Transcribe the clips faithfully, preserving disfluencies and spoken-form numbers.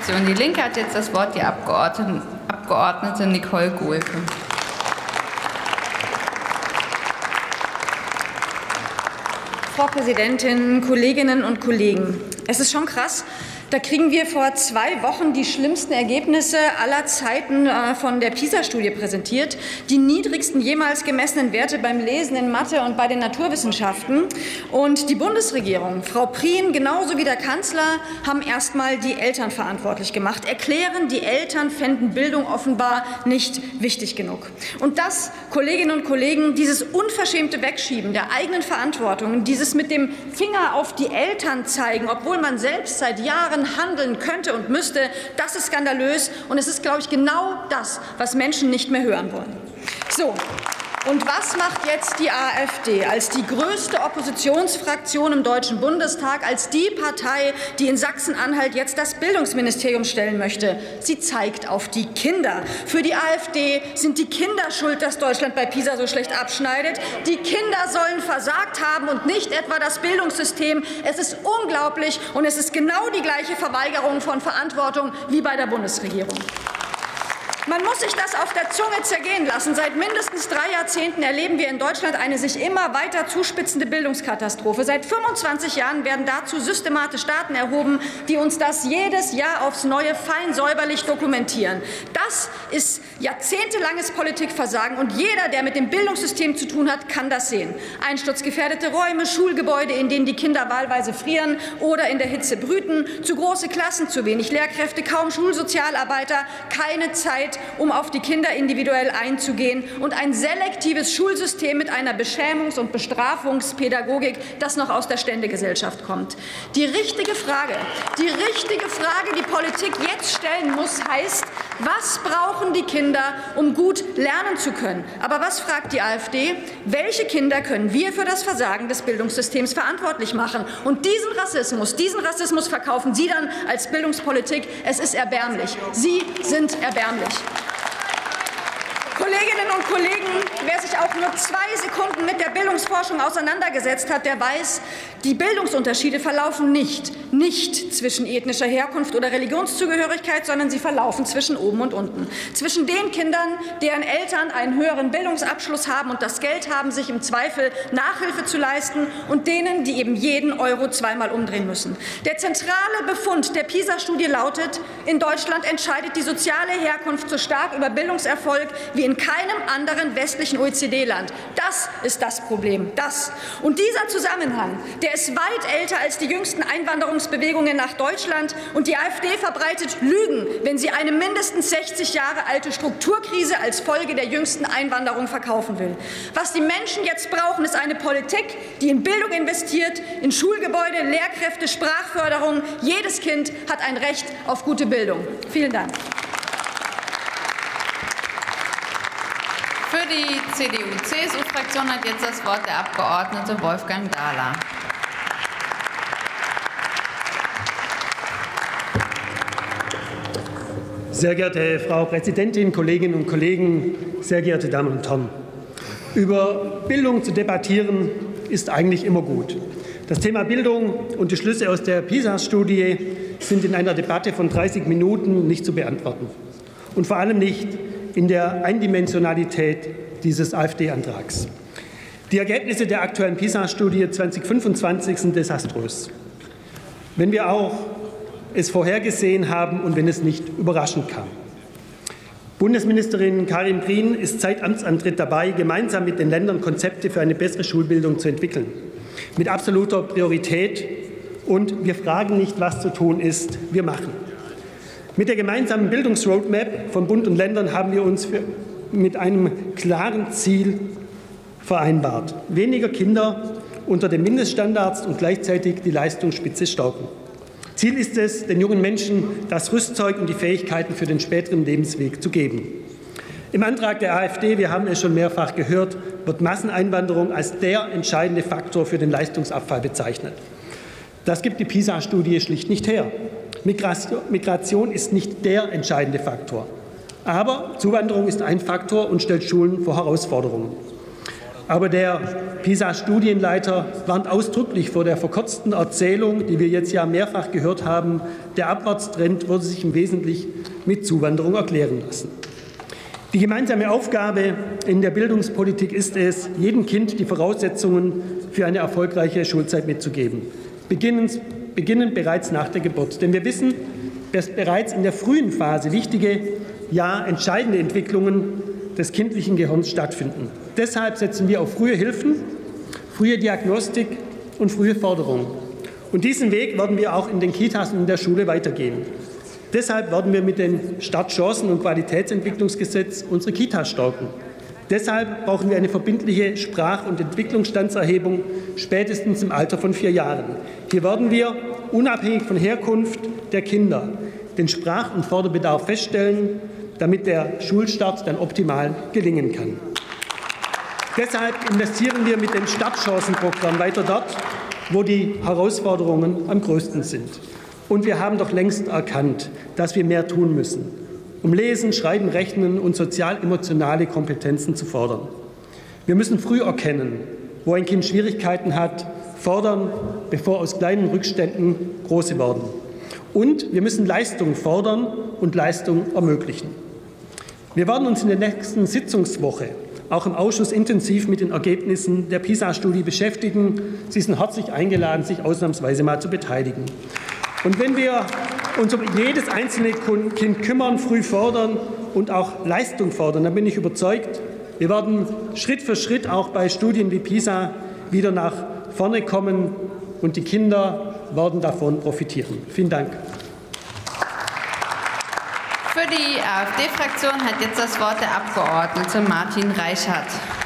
Fraktion Die Linke hat jetzt das Wort die Abgeordnete, Abgeordnete Nicole Gohlke. Frau Präsidentin, Kolleginnen und Kollegen! Es ist schon krass. Da kriegen wir vor zwei Wochen die schlimmsten Ergebnisse aller Zeiten von der PISA-Studie präsentiert. Die niedrigsten jemals gemessenen Werte beim Lesen in Mathe und bei den Naturwissenschaften. Und die Bundesregierung, Frau Prien genauso wie der Kanzler, haben erst mal die Eltern verantwortlich gemacht. Erklären, die Eltern fänden Bildung offenbar nicht wichtig genug. Und das, Kolleginnen und Kollegen, dieses unverschämte Wegschieben der eigenen Verantwortung, dieses mit dem Finger auf die Eltern zeigen, obwohl man selbst seit Jahren handeln könnte und müsste, das ist skandalös. Und es ist, glaube ich, genau das, was Menschen nicht mehr hören wollen. So. Und was macht jetzt die AfD als die größte Oppositionsfraktion im Deutschen Bundestag, als die Partei, die in Sachsen-Anhalt jetzt das Bildungsministerium stellen möchte? Sie zeigt auf die Kinder. Für die AfD sind die Kinder schuld, dass Deutschland bei PISA so schlecht abschneidet. Die Kinder sollen versagt haben und nicht etwa das Bildungssystem. Es ist unglaublich, und es ist genau die gleiche Verweigerung von Verantwortung wie bei der Bundesregierung. Man muss sich das auf der Zunge zergehen lassen. Seit mindestens drei Jahrzehnten erleben wir in Deutschland eine sich immer weiter zuspitzende Bildungskatastrophe. Seit fünfundzwanzig Jahren werden dazu systematisch Daten erhoben, die uns das jedes Jahr aufs Neue fein säuberlich dokumentieren. Das ist jahrzehntelanges Politikversagen, und jeder, der mit dem Bildungssystem zu tun hat, kann das sehen. Einsturzgefährdete Räume, Schulgebäude, in denen die Kinder wahlweise frieren oder in der Hitze brüten, zu große Klassen, zu wenig Lehrkräfte, kaum Schulsozialarbeiter, keine Zeit, um auf die Kinder individuell einzugehen, und ein selektives Schulsystem mit einer Beschämungs- und Bestrafungspädagogik, das noch aus der Ständegesellschaft kommt. Die richtige Frage, die richtige Frage, die Politik jetzt stellen muss, heißt, was brauchen die Kinder, um gut lernen zu können? Aber was fragt die AfD? Welche Kinder können wir für das Versagen des Bildungssystems verantwortlich machen? Und diesen Rassismus, diesen Rassismus verkaufen Sie dann als Bildungspolitik. Es ist erbärmlich. Sie sind erbärmlich. Kolleginnen und Kollegen, wer sich auch nur zwei Sekunden mit der Bildungsforschung auseinandergesetzt hat, der weiß, die Bildungsunterschiede verlaufen nicht, nicht zwischen ethnischer Herkunft oder Religionszugehörigkeit, sondern sie verlaufen zwischen oben und unten. Zwischen den Kindern, deren Eltern einen höheren Bildungsabschluss haben und das Geld haben, sich im Zweifel Nachhilfe zu leisten, und denen, die eben jeden Euro zweimal umdrehen müssen. Der zentrale Befund der PISA-Studie lautet, in Deutschland entscheidet die soziale Herkunft so stark über Bildungserfolg wie in keinem anderen westlichen O E C D-Land. Das ist das Problem. Das. Und dieser Zusammenhang, der ist weit älter als die jüngsten Einwanderungsbewegungen nach Deutschland. Und die AfD verbreitet Lügen, wenn sie eine mindestens sechzig Jahre alte Strukturkrise als Folge der jüngsten Einwanderung verkaufen will. Was die Menschen jetzt brauchen, ist eine Politik, die in Bildung investiert, in Schulgebäude, Lehrkräfte, Sprachförderung. Jedes Kind hat ein Recht auf gute Bildung. Vielen Dank. Für die C D U C S U-Fraktion hat jetzt das Wort der Abgeordnete Wolfgang Dahler. Sehr geehrte Frau Präsidentin, Kolleginnen und Kollegen, sehr geehrte Damen und Herren! Über Bildung zu debattieren ist eigentlich immer gut. Das Thema Bildung und die Schlüsse aus der PISA-Studie sind in einer Debatte von dreißig Minuten nicht zu beantworten. Und vor allem nicht in der Eindimensionalität dieses AfD-Antrags. Die Ergebnisse der aktuellen PISA-Studie zweitausendfünfundzwanzig sind desaströs. Wenn wir auch es vorhergesehen haben und wenn es nicht überraschend kam. Bundesministerin Karin Prien ist seit Amtsantritt dabei, gemeinsam mit den Ländern Konzepte für eine bessere Schulbildung zu entwickeln. Mit absoluter Priorität. Und wir fragen nicht, was zu tun ist, wir machen. Mit der gemeinsamen Bildungsroadmap von Bund und Ländern haben wir uns für, mit einem klaren Ziel vereinbart. Weniger Kinder unter den Mindeststandards und gleichzeitig die Leistungsspitze stärken. Ziel ist es, den jungen Menschen das Rüstzeug und die Fähigkeiten für den späteren Lebensweg zu geben. Im Antrag der AfD, wir haben es schon mehrfach gehört, wird Masseneinwanderung als der entscheidende Faktor für den Leistungsabfall bezeichnet. Das gibt die PISA-Studie schlicht nicht her. Migration ist nicht der entscheidende Faktor. Aber Zuwanderung ist ein Faktor und stellt Schulen vor Herausforderungen. Aber der PISA-Studienleiter warnt ausdrücklich vor der verkürzten Erzählung, die wir jetzt ja mehrfach gehört haben, der Abwärtstrend würde sich im Wesentlichen mit Zuwanderung erklären lassen. Die gemeinsame Aufgabe in der Bildungspolitik ist es, jedem Kind die Voraussetzungen für eine erfolgreiche Schulzeit mitzugeben, beginnend, beginnend bereits nach der Geburt. Denn wir wissen, dass bereits in der frühen Phase wichtige, ja entscheidende Entwicklungen des kindlichen Gehirns stattfinden. Deshalb setzen wir auf frühe Hilfen, frühe Diagnostik und frühe Förderung. Und diesen Weg werden wir auch in den Kitas und in der Schule weitergehen. Deshalb werden wir mit dem Startchancen- und Qualitätsentwicklungsgesetz unsere Kitas stärken. Deshalb brauchen wir eine verbindliche Sprach- und Entwicklungsstandserhebung spätestens im Alter von vier Jahren. Hier werden wir, unabhängig von Herkunft der Kinder, den Sprach- und Förderbedarf feststellen, damit der Schulstart dann optimal gelingen kann. Deshalb investieren wir mit dem Startchancenprogramm weiter dort, wo die Herausforderungen am größten sind. Und wir haben doch längst erkannt, dass wir mehr tun müssen, um Lesen, Schreiben, Rechnen und sozial-emotionale Kompetenzen zu fördern. Wir müssen früh erkennen, wo ein Kind Schwierigkeiten hat, fördern, bevor aus kleinen Rückständen große werden. Und wir müssen Leistung fordern und Leistung ermöglichen. Wir werden uns in der nächsten Sitzungswoche auch im Ausschuss intensiv mit den Ergebnissen der PISA-Studie beschäftigen. Sie sind herzlich eingeladen, sich ausnahmsweise mal zu beteiligen. Und wenn wir uns um jedes einzelne Kind kümmern, früh fördern und auch Leistung fordern, dann bin ich überzeugt, wir werden Schritt für Schritt auch bei Studien wie PISA wieder nach vorne kommen und die Kinder werden davon profitieren. Vielen Dank. Für die AfD-Fraktion hat jetzt das Wort der Abgeordnete Martin Reichert.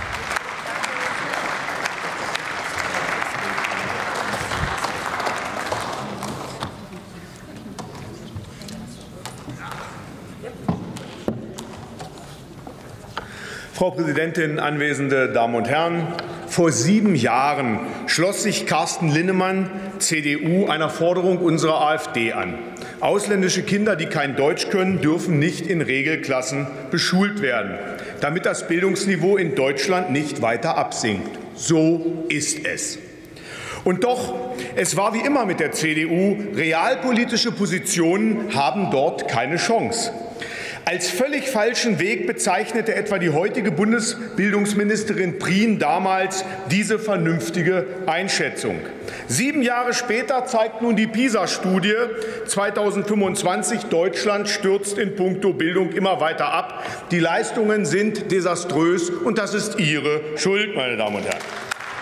Frau Präsidentin, anwesende Damen und Herren! Vor sieben Jahren schloss sich Carsten Linnemann, C D U, einer Forderung unserer AfD an. Ausländische Kinder, die kein Deutsch können, dürfen nicht in Regelklassen beschult werden, damit das Bildungsniveau in Deutschland nicht weiter absinkt. So ist es. Und doch, es war wie immer mit der C D U, realpolitische Positionen haben dort keine Chance. Als völlig falschen Weg bezeichnete etwa die heutige Bundesbildungsministerin Prien damals diese vernünftige Einschätzung. Sieben Jahre später zeigt nun die PISA-Studie zweitausendfünfundzwanzig, Deutschland stürzt in puncto Bildung immer weiter ab. Die Leistungen sind desaströs, und das ist Ihre Schuld, meine Damen und Herren.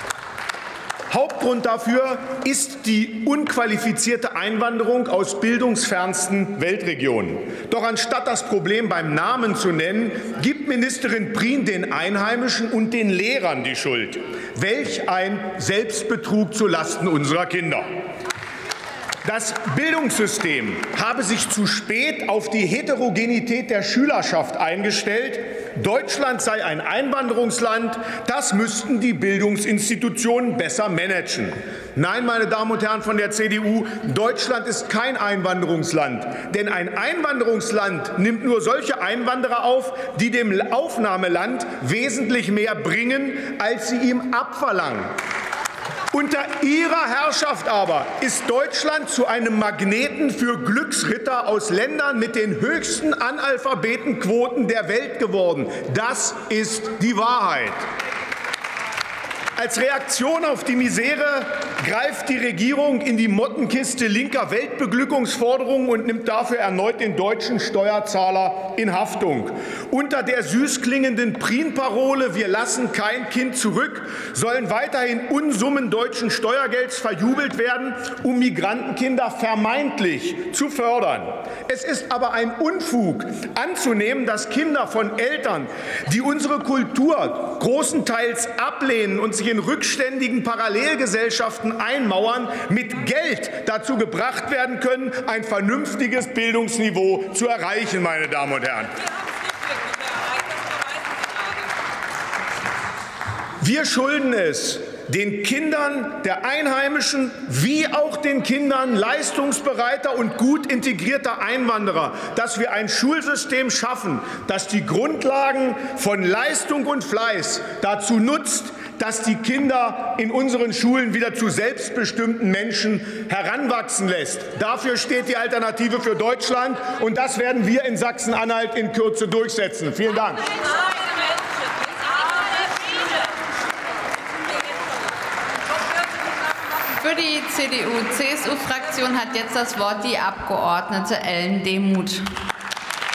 Hauptgrund dafür ist die unqualifizierte Einwanderung aus bildungsfernsten Weltregionen. Doch anstatt das Problem beim Namen zu nennen, gibt Ministerin Prien den Einheimischen und den Lehrern die Schuld. Welch ein Selbstbetrug zulasten unserer Kinder! Das Bildungssystem habe sich zu spät auf die Heterogenität der Schülerschaft eingestellt. Deutschland sei ein Einwanderungsland, das müssten die Bildungsinstitutionen besser managen. Nein, meine Damen und Herren von der C D U, Deutschland ist kein Einwanderungsland. Denn ein Einwanderungsland nimmt nur solche Einwanderer auf, die dem Aufnahmeland wesentlich mehr bringen, als sie ihm abverlangen. Unter Ihrer Herrschaft aber ist Deutschland zu einem Magneten für Glücksritter aus Ländern mit den höchsten Analphabetenquoten der Welt geworden. Das ist die Wahrheit. Als Reaktion auf die Misere greift die Regierung in die Mottenkiste linker Weltbeglückungsforderungen und nimmt dafür erneut den deutschen Steuerzahler in Haftung. Unter der süß klingenden Prien-Parole „Wir lassen kein Kind zurück" sollen weiterhin Unsummen deutschen Steuergelds verjubelt werden, um Migrantenkinder vermeintlich zu fördern. Es ist aber ein Unfug anzunehmen, dass Kinder von Eltern, die unsere Kultur großenteils ablehnen und sich in rückständigen Parallelgesellschaften einmauern, mit Geld dazu gebracht werden können, ein vernünftiges Bildungsniveau zu erreichen, meine Damen und Herren. Wir schulden es den Kindern der Einheimischen wie auch den Kindern leistungsbereiter und gut integrierter Einwanderer, dass wir ein Schulsystem schaffen, das die Grundlagen von Leistung und Fleiß dazu nutzt, das die Kinder in unseren Schulen wieder zu selbstbestimmten Menschen heranwachsen lässt. Dafür steht die Alternative für Deutschland, und das werden wir in Sachsen-Anhalt in Kürze durchsetzen. Vielen Dank. Für die C D U C S U-Fraktion hat jetzt das Wort die Abgeordnete Ellen Demuth.